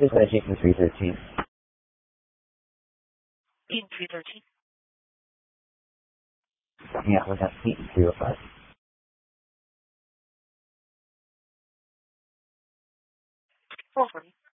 Just messaging from 313. In 313. Yeah, what's that? 305. Hold for me.